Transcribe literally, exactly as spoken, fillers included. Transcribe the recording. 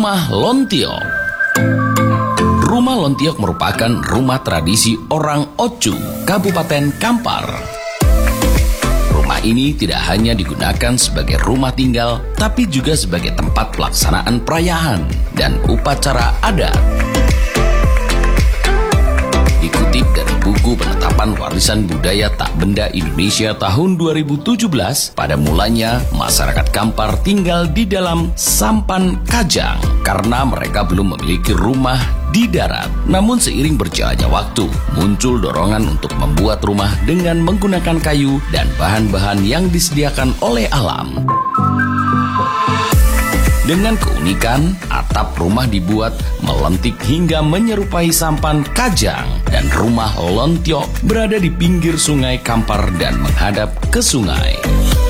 Rumah Lontiok. Rumah Lontiok merupakan rumah tradisi orang Ocu, Kabupaten Kampar. Rumah ini tidak hanya digunakan sebagai rumah tinggal, tapi juga sebagai tempat pelaksanaan perayaan dan upacara adat. Dikutip dari buku penetapan warisan budaya tak benda Indonesia tahun dua ribu tujuh belas, pada mulanya masyarakat Kampar tinggal di dalam sampan kajang karena mereka belum memiliki rumah di darat. Namun seiring berjalannya waktu, muncul dorongan untuk membuat rumah dengan menggunakan kayu dan bahan-bahan yang disediakan oleh alam. Dengan keunikan, atap rumah dibuat melentik hingga menyerupai sampan kajang, dan rumah Lontiok berada di pinggir sungai Kampar dan menghadap ke sungai.